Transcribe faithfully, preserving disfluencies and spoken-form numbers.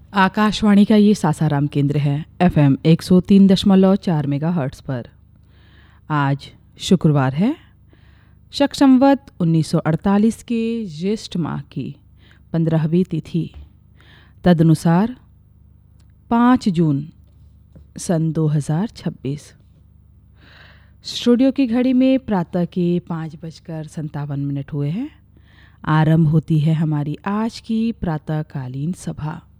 आकाशवाणी का ये सासाराम केंद्र है एफएम एक सौ तीन दशमलव चार मेगा हर्ट्स पर। आज शुक्रवार है, शक संवत उन्नीस सौ अड़तालीस के ज्येष्ठ माह की पंद्रहवीं तिथि, तदनुसार पाँच जून सन दो हज़ार छब्बीस। स्टूडियो की घड़ी में प्रातः के पाँच बजकर संतावन मिनट हुए हैं। आरंभ होती है हमारी आज की प्रातःकालीन सभा।